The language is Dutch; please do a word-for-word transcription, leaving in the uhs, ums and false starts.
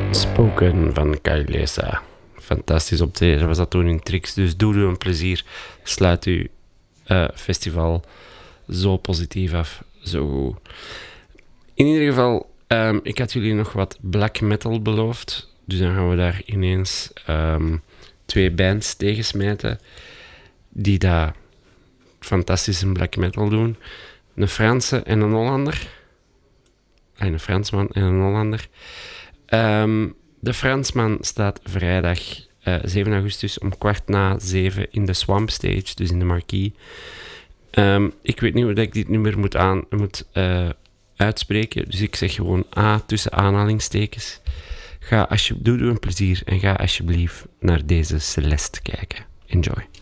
Spoken van Kailesa. Fantastisch optreden was dat toen in Trix. Dus doe u een plezier. Sluit uw uh, festival zo positief af. Zo goed. In ieder geval, um, ik had jullie nog wat black metal beloofd. Dus dan gaan we daar ineens um, twee bands tegen smijten die dat fantastische black metal doen. Een Franse en een Hollander. Ah, een Fransman en een Hollander. Um, de Fransman staat vrijdag uh, zeven augustus om kwart na zeven in de Swamp Stage, dus in de Marquee. Um, ik weet niet hoe ik dit nummer moet, aan, moet uh, uitspreken, dus ik zeg gewoon A tussen aanhalingstekens. Ga alsjeblieft, doe, doe een plezier en ga alsjeblieft naar deze Celeste kijken. Enjoy.